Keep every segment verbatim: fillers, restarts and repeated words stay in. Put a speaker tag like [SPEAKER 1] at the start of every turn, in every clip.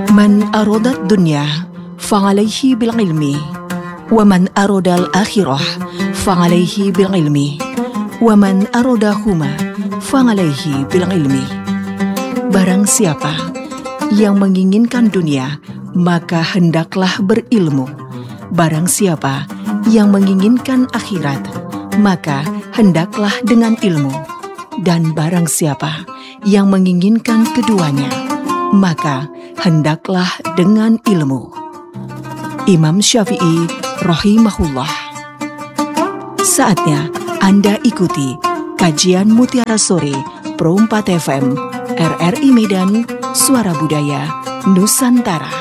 [SPEAKER 1] من أراد الدنيا فعليه بالعلم ومن أراد الآخرة فعليه بالعلم ومن أرادهما فعليه بالعلم. Barang siapa yang menginginkan dunia, maka hendaklah berilmu. Barang siapa yang menginginkan akhirat, maka hendaklah dengan ilmu. Dan barang siapa yang menginginkan keduanya, maka hendaklah dengan ilmu. Imam Syafi'i rahimahullah. Saatnya Anda ikuti kajian Mutiara Sore Pro empat F M R R I Medan, Suara Budaya Nusantara.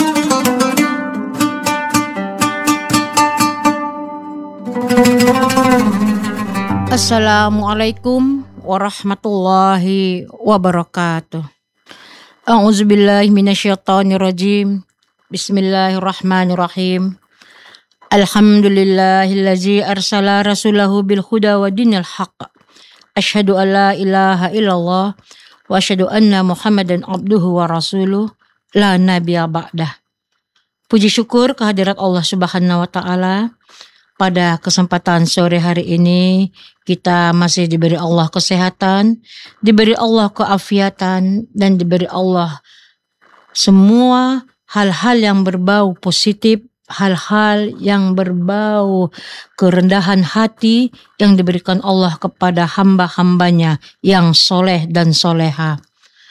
[SPEAKER 2] Assalamualaikum warahmatullahi wabarakatuh. A'udzubillahi minasyaitonirrajim. Bismillahirrahmanirrahim. Alhamdulillahillazi arsala rasulahu bil huda wa dinil haqq. Asyhadu an la ilaha illallah wa asyhadu anna Muhammadan abduhu wa rasuluh la nabiyya ba'dah. Puji syukur kehadirat Allah Subhanahu wa taala. Pada kesempatan sore hari ini kita masih diberi Allah kesehatan, diberi Allah keafiatan, dan diberi Allah semua hal-hal yang berbau positif, hal-hal yang berbau kerendahan hati yang diberikan Allah kepada hamba-hambanya yang soleh dan soleha.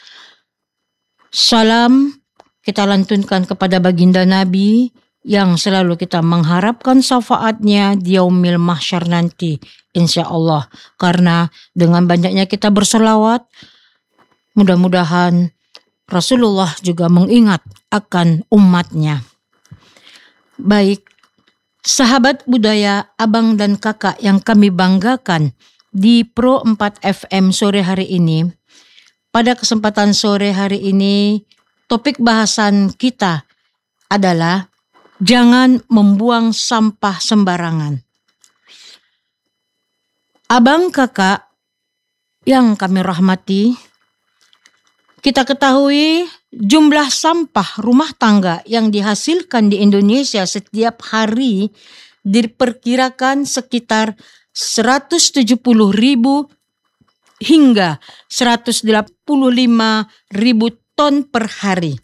[SPEAKER 2] Salam kita lantunkan kepada baginda Nabi yang selalu kita mengharapkan syafaatnya di yaumil mahsyar nanti, insya Allah. Karena dengan banyaknya kita berselawat, mudah-mudahan Rasulullah juga mengingat akan umatnya. Baik, sahabat budaya, abang dan kakak yang kami banggakan di Pro empat F M sore hari ini. Pada kesempatan sore hari ini, topik bahasan kita adalah jangan membuang sampah sembarangan. Abang kakak yang kami rahmati, kita ketahui jumlah sampah rumah tangga yang dihasilkan di Indonesia setiap hari diperkirakan sekitar seratus tujuh puluh ribu hingga seratus delapan puluh lima ribu ton per hari.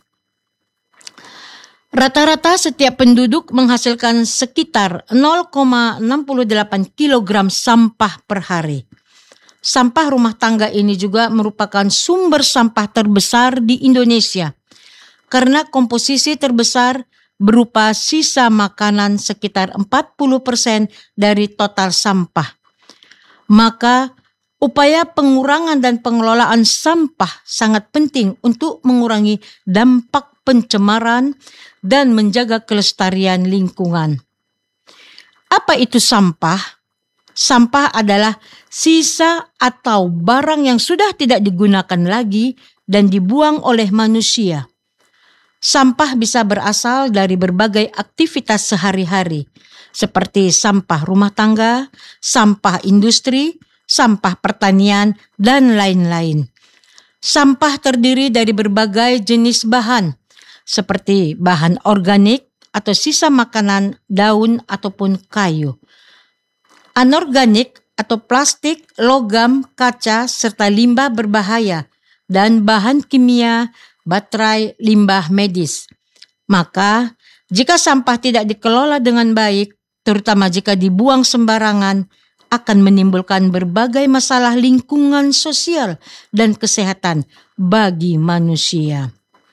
[SPEAKER 2] Rata-rata setiap penduduk menghasilkan sekitar nol koma enam delapan kilogram sampah per hari. Sampah rumah tangga ini juga merupakan sumber sampah terbesar di Indonesia karena komposisi terbesar berupa sisa makanan sekitar empat puluh persen dari total sampah. Maka upaya pengurangan dan pengelolaan sampah sangat penting untuk mengurangi dampak pencemaran dan menjaga kelestarian lingkungan. Apa itu sampah? Sampah adalah sisa atau barang yang sudah tidak digunakan lagi dan dibuang oleh manusia. Sampah bisa berasal dari berbagai aktivitas sehari-hari, seperti sampah rumah tangga, sampah industri, sampah pertanian, dan lain-lain. Sampah terdiri dari berbagai jenis bahan, seperti bahan organik atau sisa makanan, daun ataupun kayu. Anorganik atau plastik, logam, kaca, serta limbah berbahaya, dan bahan kimia, baterai, limbah medis. Maka, jika sampah tidak dikelola dengan baik, terutama jika dibuang sembarangan, akan menimbulkan berbagai masalah lingkungan sosial dan kesehatan bagi manusia.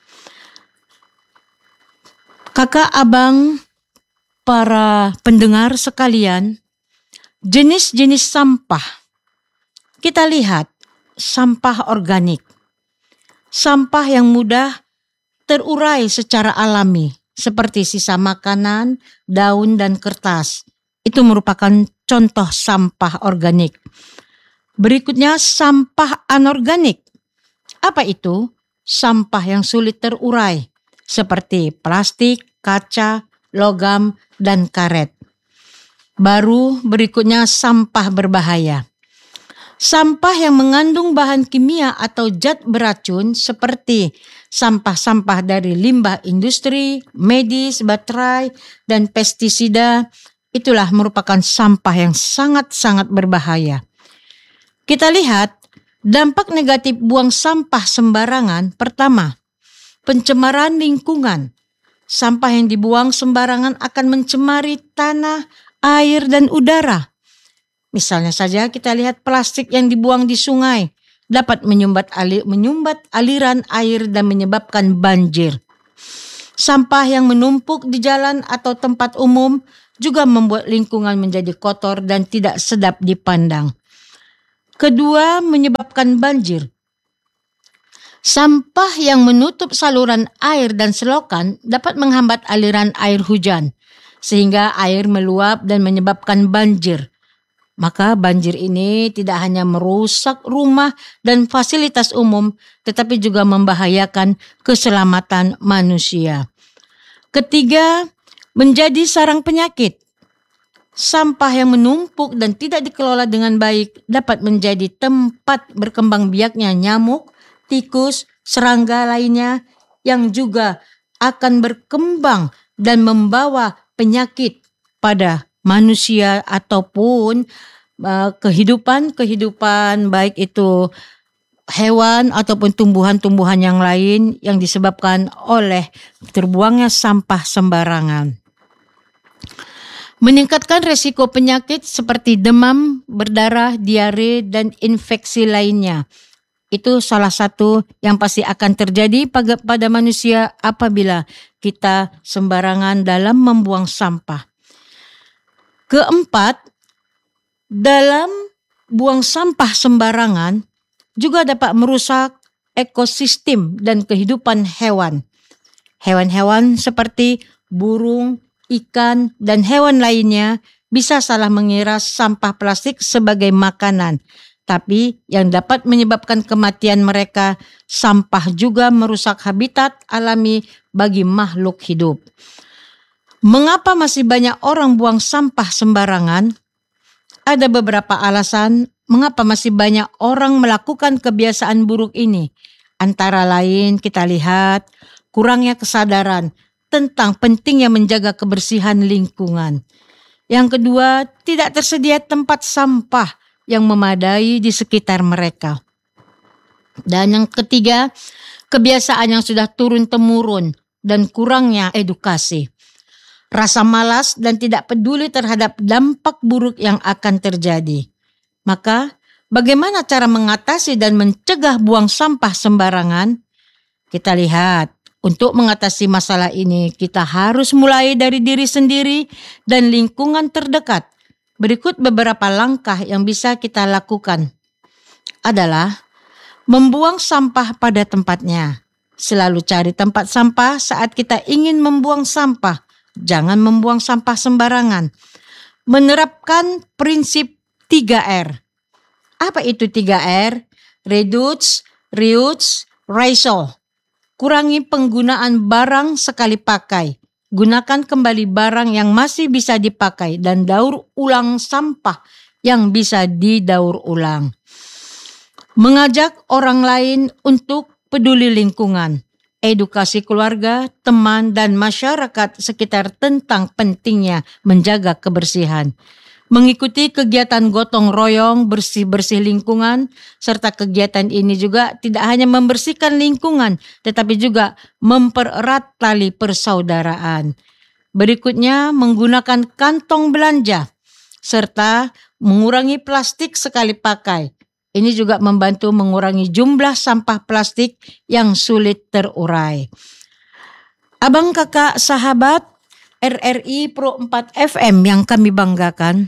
[SPEAKER 2] Kakak, abang, para pendengar sekalian, jenis-jenis sampah. Kita lihat sampah organik. Sampah yang mudah terurai secara alami, seperti sisa makanan, daun, dan kertas. Itu merupakan contoh sampah organik. Berikutnya sampah anorganik. Apa itu? Sampah yang sulit terurai, seperti plastik, kaca, logam, dan karet. Baru berikutnya sampah berbahaya. Sampah yang mengandung bahan kimia atau zat beracun seperti sampah-sampah dari limbah industri, medis, baterai, dan pestisida, itulah merupakan sampah yang sangat-sangat berbahaya. Kita lihat dampak negatif buang sampah sembarangan. Pertama, pencemaran lingkungan. Sampah yang dibuang sembarangan akan mencemari tanah, air, dan udara. Misalnya saja kita lihat plastik yang dibuang di sungai dapat menyumbat, alir, menyumbat aliran air dan menyebabkan banjir. Sampah yang menumpuk di jalan atau tempat umum juga membuat lingkungan menjadi kotor dan tidak sedap dipandang. Kedua, menyebabkan banjir. Sampah yang menutup saluran air dan selokan dapat menghambat aliran air hujan, sehingga air meluap dan menyebabkan banjir. Maka banjir ini tidak hanya merusak rumah dan fasilitas umum, tetapi juga membahayakan keselamatan manusia. Ketiga, menjadi sarang penyakit. Sampah yang menumpuk dan tidak dikelola dengan baik dapat menjadi tempat berkembang biaknya nyamuk, tikus, serangga lainnya yang juga akan berkembang dan membawa penyakit pada manusia ataupun uh, kehidupan-kehidupan baik itu hewan ataupun tumbuhan-tumbuhan yang lain yang disebabkan oleh terbuangnya sampah sembarangan. Meningkatkan resiko penyakit seperti demam, berdarah, diare, dan infeksi lainnya. Itu salah satu yang pasti akan terjadi pada, pada manusia apabila kita sembarangan dalam membuang sampah. Keempat, dalam buang sampah sembarangan juga dapat merusak ekosistem dan kehidupan hewan. Hewan-hewan seperti burung, ikan, dan hewan lainnya bisa salah mengira sampah plastik sebagai makanan. Tapi yang dapat menyebabkan kematian mereka, sampah juga merusak habitat alami bagi makhluk hidup. Mengapa masih banyak orang buang sampah sembarangan? Ada beberapa alasan mengapa masih banyak orang melakukan kebiasaan buruk ini. Antara lain kita lihat kurangnya kesadaran tentang pentingnya menjaga kebersihan lingkungan. Yang kedua, tidak tersedia tempat sampah yang memadai di sekitar mereka. Dan yang ketiga, kebiasaan yang sudah turun-temurun dan kurangnya edukasi. Rasa malas dan tidak peduli terhadap dampak buruk yang akan terjadi. Maka, bagaimana cara mengatasi dan mencegah buang sampah sembarangan? Kita lihat, untuk mengatasi masalah ini, kita harus mulai dari diri sendiri dan lingkungan terdekat. Berikut beberapa langkah yang bisa kita lakukan adalah membuang sampah pada tempatnya. Selalu cari tempat sampah saat kita ingin membuang sampah. Jangan membuang sampah sembarangan. Menerapkan prinsip tiga R. Apa itu tiga R? Reduce, reuse, recycle. Kurangi penggunaan barang sekali pakai. Gunakan kembali barang yang masih bisa dipakai dan daur ulang sampah yang bisa didaur ulang. Mengajak orang lain untuk peduli lingkungan. Edukasi keluarga, teman, dan masyarakat sekitar tentang pentingnya menjaga kebersihan. Mengikuti kegiatan gotong royong bersih-bersih lingkungan, serta kegiatan ini juga tidak hanya membersihkan lingkungan, tetapi juga mempererat tali persaudaraan. Berikutnya, menggunakan kantong belanja, serta mengurangi plastik sekali pakai. Ini juga membantu mengurangi jumlah sampah plastik yang sulit terurai. Abang kakak sahabat R R I Pro empat F M yang kami banggakan,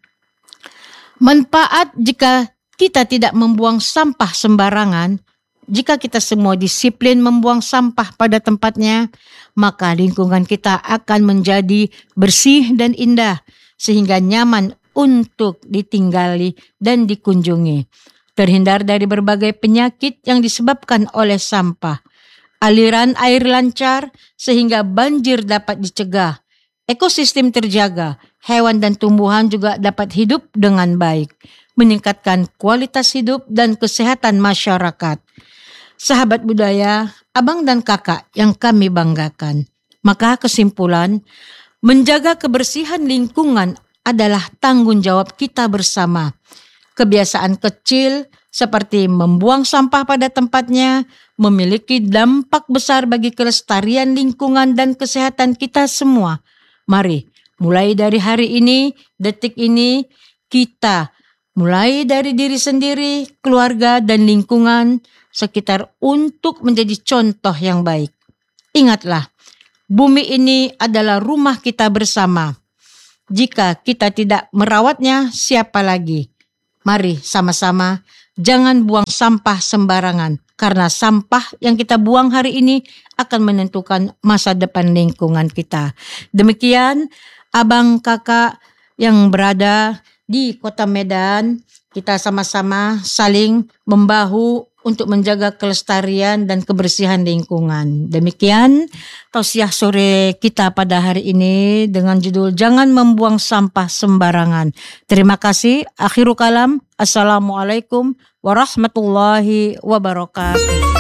[SPEAKER 2] manfaat jika kita tidak membuang sampah sembarangan, jika kita semua disiplin membuang sampah pada tempatnya, maka lingkungan kita akan menjadi bersih dan indah, sehingga nyaman untuk ditinggali dan dikunjungi. Terhindar dari berbagai penyakit yang disebabkan oleh sampah. Aliran air lancar sehingga banjir dapat dicegah. Ekosistem terjaga, hewan dan tumbuhan juga dapat hidup dengan baik, meningkatkan kualitas hidup dan kesehatan masyarakat. Sahabat budaya, abang dan kakak yang kami banggakan. Maka kesimpulan, menjaga kebersihan lingkungan adalah tanggung jawab kita bersama. Kebiasaan kecil seperti membuang sampah pada tempatnya memiliki dampak besar bagi kelestarian lingkungan dan kesehatan kita semua. Mari, mulai dari hari ini, detik ini, kita mulai dari diri sendiri, keluarga, dan lingkungan sekitar untuk menjadi contoh yang baik. Ingatlah, bumi ini adalah rumah kita bersama. Jika kita tidak merawatnya, siapa lagi? Mari sama-sama jangan buang sampah sembarangan, karena sampah yang kita buang hari ini akan menentukan masa depan lingkungan kita. Demikian, abang kakak yang berada di Kota Medan, kita sama-sama saling membahu untuk menjaga kelestarian dan kebersihan lingkungan. Demikian tausiah sore kita pada hari ini dengan judul Jangan Membuang Sampah Sembarangan. Terima kasih. Akhirul kalam. Assalamualaikum warahmatullahi wabarakatuh.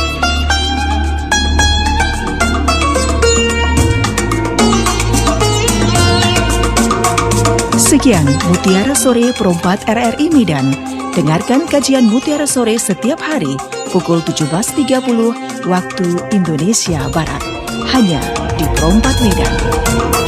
[SPEAKER 1] Sekian Mutiara Sore Perempat R R I Medan. Dengarkan kajian Mutiara Sore setiap hari pukul tujuh belas tiga puluh waktu Indonesia Barat. Hanya di Perempat Medan.